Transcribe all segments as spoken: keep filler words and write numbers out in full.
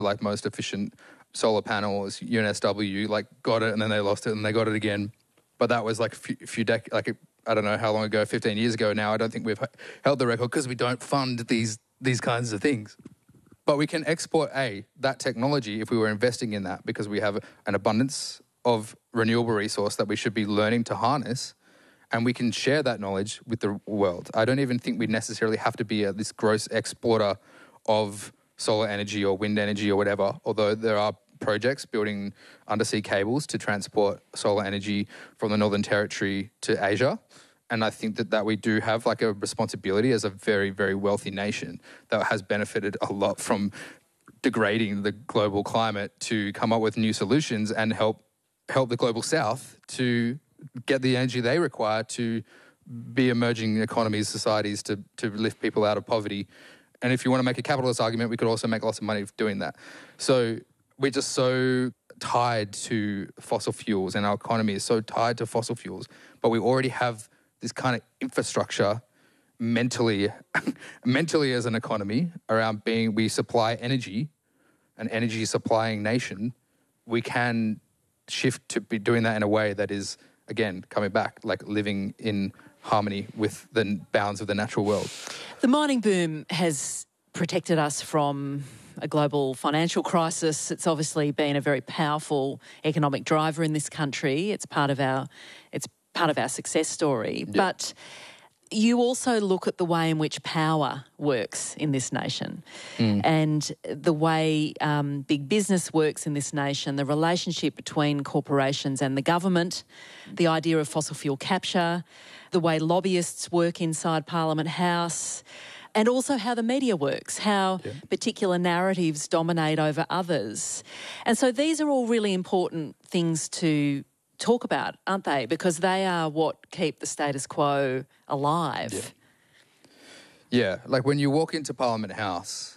like most efficient solar panels, U N S W, like got it and then they lost it and they got it again. But that was like a few, few decades, like I don't know how long ago, fifteen years ago now. I don't think we've held the record because we don't fund these these kinds of things. But we can export, A, that technology if we were investing in that, because we have an abundance of renewable resource that we should be learning to harness, and we can share that knowledge with the world. I don't even think we necessarily have to be a, this gross exporter of solar energy or wind energy or whatever, although there are projects building undersea cables to transport solar energy from the Northern Territory to Asia. And I think that, that we do have like a responsibility as a very, very wealthy nation that has benefited a lot from degrading the global climate to come up with new solutions and help help the global south to get the energy they require to be emerging economies, societies, to, to lift people out of poverty. And if you want to make a capitalist argument, we could also make lots of money doing that. So we're just so tied to fossil fuels and our economy is so tied to fossil fuels, but we already have this kind of infrastructure mentally, mentally as an economy around being, we supply energy, an energy supplying nation. We can shift to be doing that in a way that is, again, coming back, like living in harmony with the bounds of the natural world. The mining boom has protected us from a global financial crisis. It's obviously been a very powerful economic driver in this country. It's part of our, it's part of our success story. Yep. But you also look at the way in which power works in this nation mm. and the way um, big business works in this nation, the relationship between corporations and the government, the idea of fossil fuel capture, the way lobbyists work inside Parliament House, and also how the media works, how yeah. particular narratives dominate over others. And so these are all really important things to talk about, aren't they? Because they are what keep the status quo alive. Yeah, yeah. Like when you walk into Parliament House,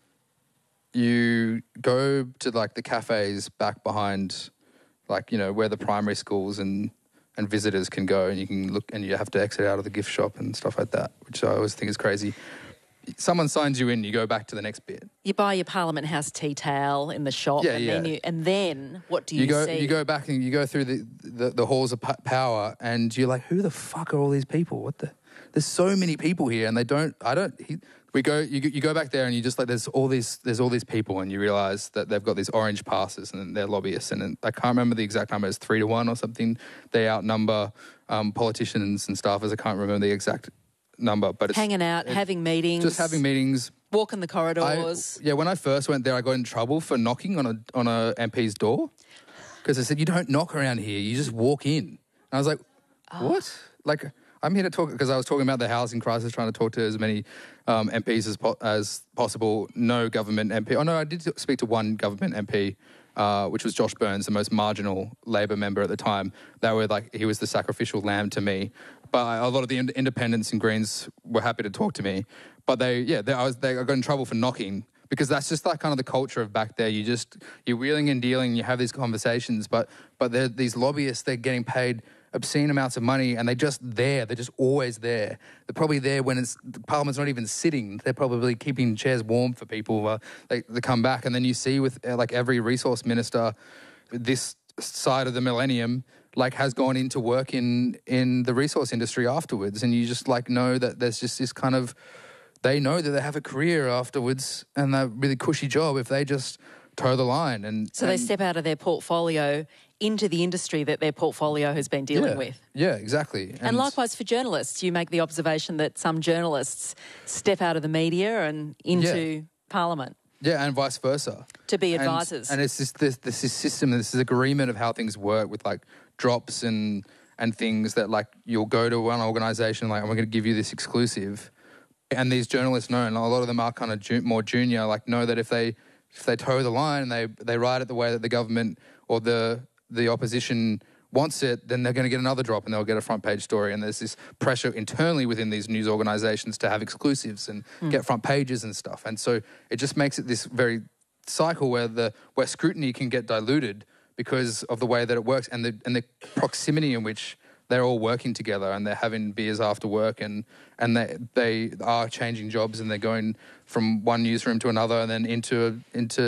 you go to like the cafes back behind, like, you know, where the primary schools and, and visitors can go, and you can look and you have to exit out of the gift shop and stuff like that, which I always think is crazy. Someone signs you in, you go back to the next bit. You buy your Parliament House tea towel in the shop, yeah, and yeah. then you, and then what do you, you go, see? You go back and you go through the, the, the halls of power, and you're like, who the fuck are all these people? What the? There's so many people here, and they don't. I don't. He, we go. You, you go back there, and you just like there's all these. There's all these people, and you realise that they've got these orange passes, and they're lobbyists, and, and I can't remember the exact number. It's three to one or something. They outnumber um, politicians and staffers. I can't remember the exact number, but it's hanging out, it's having meetings, just having meetings, walking the corridors. I, yeah, when I first went there, I got in trouble for knocking on a on a M P's door because they said you don't knock around here, you just walk in. And I was like, oh. what? Like, I'm here to talk because I was talking about the housing crisis, trying to talk to as many um, M Ps as po- as possible. No government M P. Oh no, I did speak to one government M P. Uh, which was Josh Burns, the most marginal Labor member at the time. They were like, he was the sacrificial lamb to me. But a lot of the ind- independents and Greens were happy to talk to me. But they, yeah, they, I was, they got in trouble for knocking because that's just like kind of the culture of back there. You just, you're wheeling and dealing, you have these conversations, but but they're, these lobbyists, they're getting paid obscene amounts of money and they're just there. They're just always there. They're probably there when it's, the Parliament's not even sitting. They're probably keeping chairs warm for people. Uh, they, they come back, and then you see with uh, like every resource minister this side of the millennium like has gone into work in, in the resource industry afterwards. And you just like know that there's just this kind of, they know that they have a career afterwards and a really cushy job if they just toe the line. And So and, they step out of their portfolio into the industry that their portfolio has been dealing yeah, with. Yeah, exactly. And, and likewise for journalists, you make the observation that some journalists step out of the media and into yeah. Parliament. Yeah, and vice versa. To be advisors. And, and it's just this, this system, this is agreement of how things work with like drops and and things that like you'll go to one organisation like, I'm going to give you this exclusive. And these journalists know, and a lot of them are kind of ju- more junior, like know that if they if they toe the line and they, they write it the way that the government or the the opposition wants it, then they're going to get another drop and they'll get a front page story. And there's this pressure internally within these news organisations to have exclusives and mm. get front pages and stuff. And so it just makes it this very cycle where the where scrutiny can get diluted because of the way that it works and the and the proximity in which they're all working together and they're having beers after work and and they they are changing jobs and they're going from one newsroom to another and then into into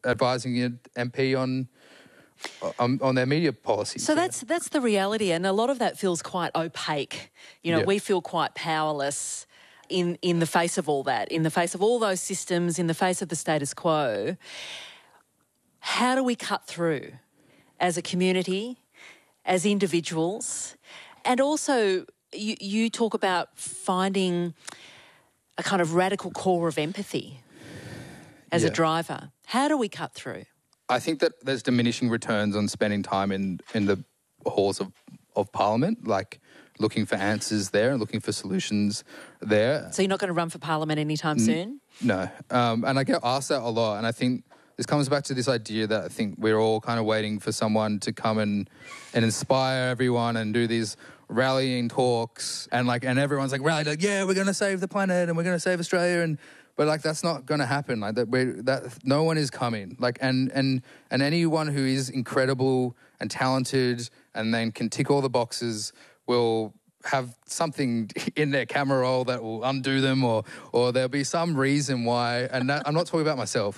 advising an M P on on, on their media policies. So that's that's the reality, and a lot of that feels quite opaque. You know, Yeah. we feel quite powerless in in the face of all that, in the face of all those systems, in the face of the status quo. How do we cut through as a community, as individuals, and also you, you talk about finding a kind of radical core of empathy as Yeah. a driver. How do we cut through? I think that there's diminishing returns on spending time in, in the halls of, of Parliament, like looking for answers there and looking for solutions there. So you're not going to run for Parliament anytime soon? No. Um, and I get asked that a lot, and I think this comes back to this idea that I think we're all kind of waiting for someone to come and, and inspire everyone and do these rallying talks, and like and everyone's like rallied like, yeah, we're going to save the planet and we're going to save Australia, and but like that's not going to happen. Like that, we that no one is coming. Like and and and anyone who is incredible and talented and then can tick all the boxes will have something in their camera roll that will undo them, or or there'll be some reason why. And that, I'm not talking about myself.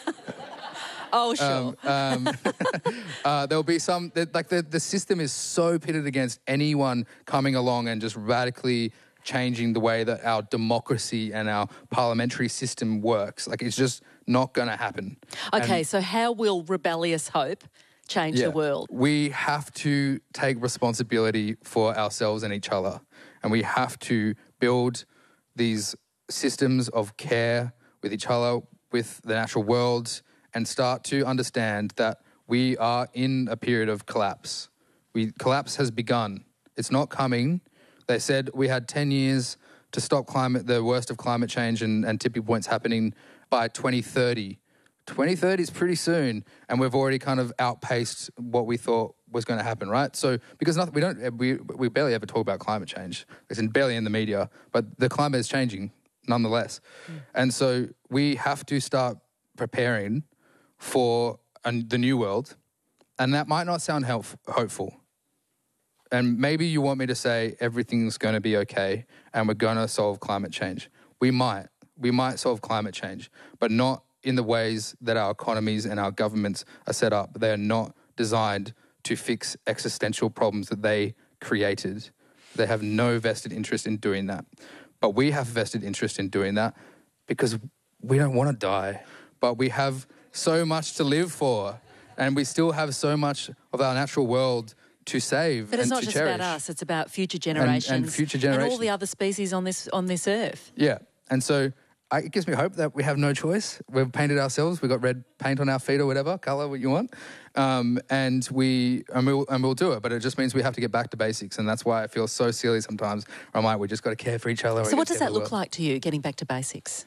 Oh, sure. Um, um, uh, there'll be some, like the, the system is so pitted against anyone coming along and just radically changing the way that our democracy and our parliamentary system works. Like it's just not going to happen. Okay, And, so how will rebellious hope change yeah, the world? we have to take responsibility for ourselves and each other. And we have to build these systems of care with each other, with the natural world, and start to understand that we are in a period of collapse. We collapse has begun. It's not coming. They said we had ten years to stop climate, the worst of climate change and, and tipping points happening by twenty thirty. twenty thirty is pretty soon, and we've already kind of outpaced what we thought was going to happen, right? So because nothing, we don't, we we barely ever talk about climate change. It's in, barely in the media, but the climate is changing nonetheless, mm. and so we have to start preparing for an, the new world, and that might not sound help, hopeful. And maybe you want me to say everything's going to be okay and we're going to solve climate change. We might. We might solve climate change, but not in the ways that our economies and our governments are set up. They are not designed to fix existential problems that they created. They have no vested interest in doing that. But we have vested interest in doing that because we don't want to die, but we have so much to live for, and we still have so much of our natural world to save. But it's and not to just cherish. about us; it's about future generations and, and future and generations, all the other species on this on this earth. Yeah, and so I, it gives me hope that we have no choice. We've painted ourselves. We've got red paint on our feet or whatever color what you want, um, and we and we'll and we'll do it. But it just means we have to get back to basics, and that's why I feel so silly sometimes. I'm like, we just got to care for each other. So, what does that look like to you? Getting back to basics.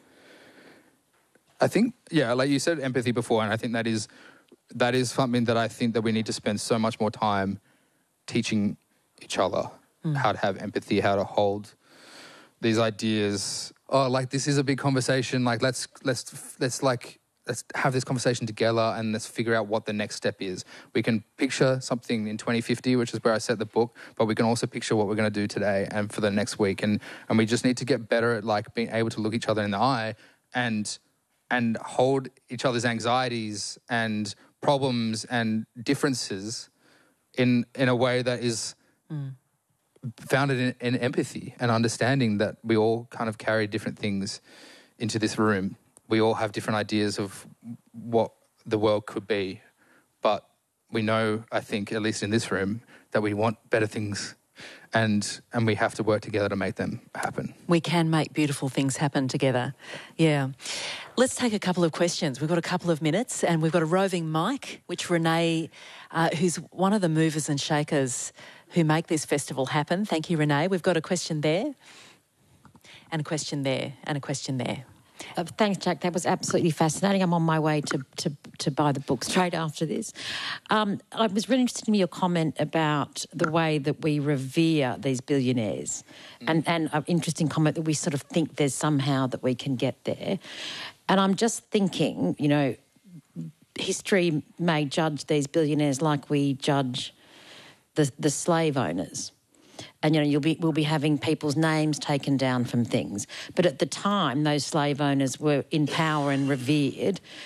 I think, yeah, like you said, empathy before, and I think that is that is something that I think that we need to spend so much more time teaching each other mm. how to have empathy, how to hold these ideas. Oh, like this is a big conversation. Like let's let's let's like let's have this conversation together and let's figure out what the next step is. We can picture something in twenty fifty, which is where I set the book, but we can also picture what we're going to do today and for the next week. And and we just need to get better at like being able to look each other in the eye and and hold each other's anxieties and problems and differences in in a way that is mm. founded in, in empathy and understanding that we all kind of carry different things into this room. We all have different ideas of what the world could be, but we know, I think, at least in this room, that we want better things. And and we have to work together to make them happen. We can make beautiful things happen together. Yeah. Let's take a couple of questions. We've got a couple of minutes and we've got a roving mic, which Renee, uh, who's one of the movers and shakers who make this festival happen. Thank you, Renee. We've got a question there and a question there and a question there. Uh, thanks, Jack. That was absolutely fascinating. I'm on my way to, to, to buy the book straight after this. Um, I was really interested in your comment about the way that we revere these billionaires, mm. and, and an interesting comment that we sort of think there's somehow that we can get there. And I'm just thinking, you know, history may judge these billionaires like we judge the, the slave owners. And, you know, you'll be, we'll be having people's names taken down from things. But at the time, those slave owners were in power and revered.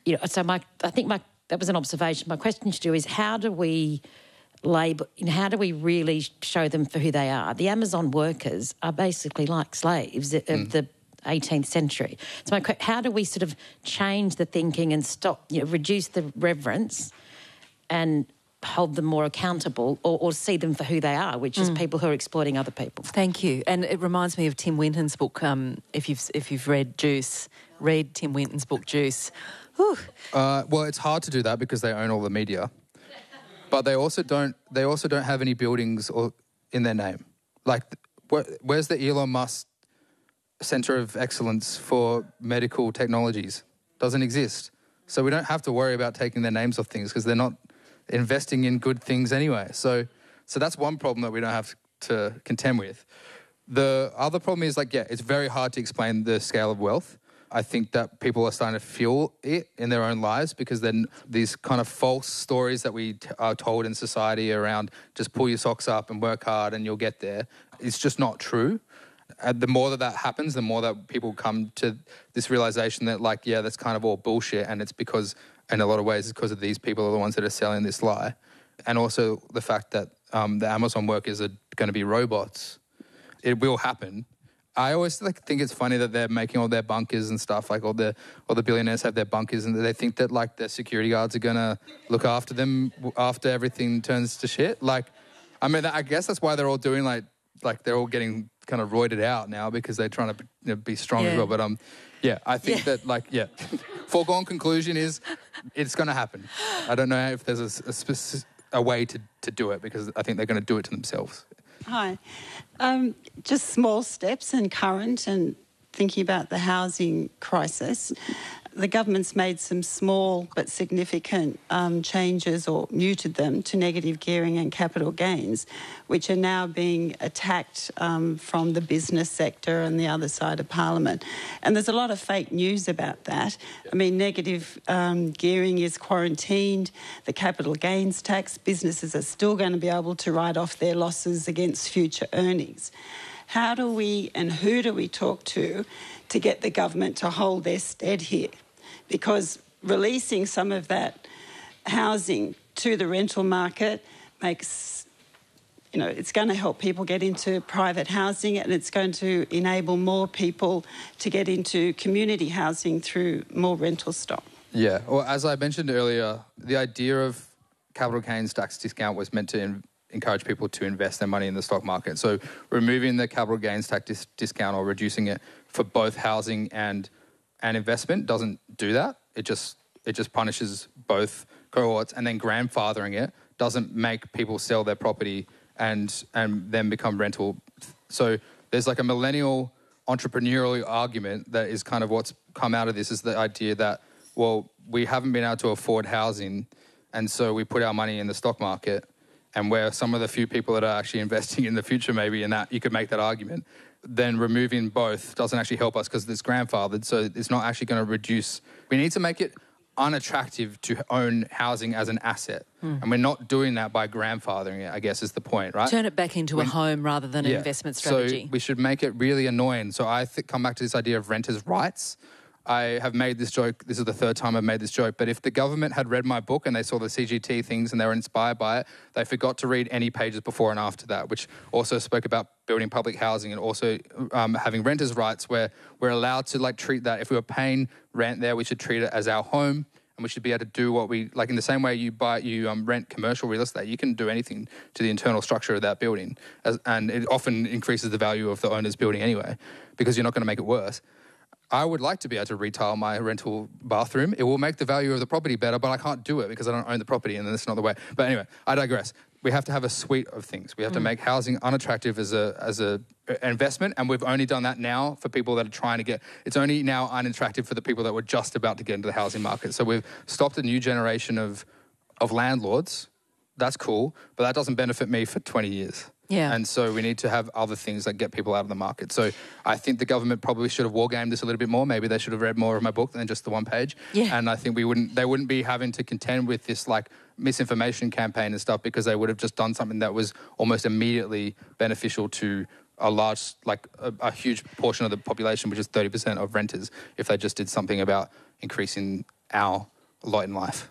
you know, so my, I think my, that was an observation. My question to you is, how do we label, you know, how do we really show them for who they are? The Amazon workers are basically like slaves of mm. the eighteenth century. So my, how do we sort of change the thinking and stop, you know, reduce the reverence and hold them more accountable, or, or see them for who they are, which is mm. people who are exploiting other people. Thank you. And it reminds me of Tim Winton's book. Um, if you've if you've read Juice, read Tim Winton's book Juice. Uh, well, it's hard to do that because they own all the media, but they also don't. They also don't have any buildings or in their name. Like, where, where's the Elon Musk Center of Excellence for Medical Technologies? Doesn't exist. So we don't have to worry about taking their names off things because they're not investing in good things anyway. So so that's one problem that we don't have to contend with. The other problem is, like, yeah, it's very hard to explain the scale of wealth. I think that people are starting to feel it in their own lives because then these kind of false stories that we t- are told in society around just pull your socks up and work hard and you'll get there, it's just not true. And the more that that happens, the more that people come to this realization that, like, yeah, that's kind of all bullshit, and it's because, in a lot of ways, it's because of these people are the ones that are selling this lie. And also the fact that um, the Amazon workers are going to be robots. It will happen. I always like think it's funny that they're making all their bunkers and stuff, like all the all the billionaires have their bunkers, and they think that, like, their security guards are going to look after them after everything turns to shit. Like, I mean, I guess that's why they're all doing, like, like they're all getting kind of roided out now because they're trying to, you know, be strong yeah. as well. But um, yeah, I think yeah. that, like, yeah, foregone conclusion is it's going to happen. I don't know if there's a, a, specific, a way to, to do it because I think they're going to do it to themselves. Hi. Um, just small steps and current and thinking about the housing crisis. The government's made some small but significant um, changes or muted them to negative gearing and capital gains, which are now being attacked um, from the business sector and the other side of Parliament. And there's a lot of fake news about that. I mean, negative um, gearing is quarantined. The capital gains tax, businesses are still going to be able to write off their losses against future earnings. How do we and who do we talk to to get the government to hold their stead here? Because releasing some of that housing to the rental market makes, you know, it's going to help people get into private housing, and it's going to enable more people to get into community housing through more rental stock. Yeah, well, as I mentioned earlier, the idea of capital gains tax discount was meant to in- encourage people to invest their money in the stock market. So removing the capital gains tax dis- discount or reducing it for both housing and and investment doesn't do that. It just it just punishes both cohorts, and then grandfathering it doesn't make people sell their property and and then become rental. So there's like a millennial entrepreneurial argument that is kind of what's come out of this, is the idea that, well, we haven't been able to afford housing, and so we put our money in the stock market, and we're some of the few people that are actually investing in the future maybe, and that you could make that argument. Then removing both doesn't actually help us because it's grandfathered, so it's not actually going to reduce. We need to make it unattractive to own housing as an asset, mm. and we're not doing that by grandfathering it, I guess is the point, right? Turn it back into when, a home rather than yeah. an investment strategy. So we should make it really annoying. So I th- come back to this idea of renters' rights. I have made this joke, this is the third time I've made this joke, but if the government had read my book and they saw the C G T things and they were inspired by it, they forgot to read any pages before and after that, which also spoke about building public housing and also um, having renters' rights, where we're allowed to, like, treat that. If we were paying rent there, we should treat it as our home, and we should be able to do what we, like, in the same way you buy, you um, rent commercial real estate, you can do anything to the internal structure of that building, as, and it often increases the value of the owner's building anyway, because you're not going to make it worse. I would like to be able to retail my rental bathroom. It will make the value of the property better, but I can't do it because I don't own the property, and that's not the way. But anyway, I digress. We have to have a suite of things. We have mm. to make housing unattractive as a as a investment, and we've only done that now for people that are trying to get. It's only now unattractive for the people that were just about to get into the housing market. So we've stopped a new generation of of landlords. That's cool, but that doesn't benefit me for twenty years. Yeah. And so we need to have other things that get people out of the market. So I think the government probably should have wargamed this a little bit more. Maybe they should have read more of my book than just the one page. Yeah. And I think we wouldn't, they wouldn't be having to contend with this, like, misinformation campaign and stuff, because they would have just done something that was almost immediately beneficial to a large, like a, a huge portion of the population, which is thirty percent of renters, if they just did something about increasing our a lot in life.